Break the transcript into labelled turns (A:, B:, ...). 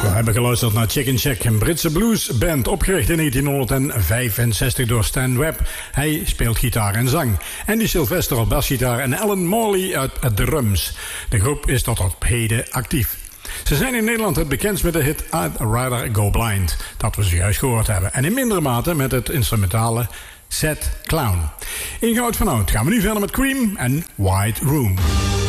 A: We hebben geluisterd naar Chicken Shack, een Britse bluesband opgericht in 1965 door Stan Webb. Hij speelt gitaar en zang. Andy Sylvester op basgitaar en Alan Morley uit drums. De groep is tot op heden actief. Ze zijn in Nederland het bekendst met de hit I'd Rather Go Blind, dat we zojuist gehoord hebben. En in mindere mate met het instrumentale Sad Clown. In goud van oud gaan we nu verder met Cream en White Room.